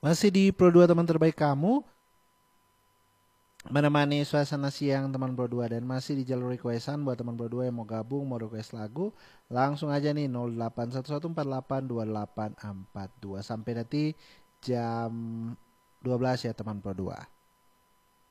Masih di Pro 2 teman terbaik kamu, menemani suasana siang teman Pro 2 dan masih di jalur requestan buat teman Pro 2 yang mau gabung, mau request lagu, langsung aja nih 0811482842 sampai nanti jam 12 ya teman Pro 2.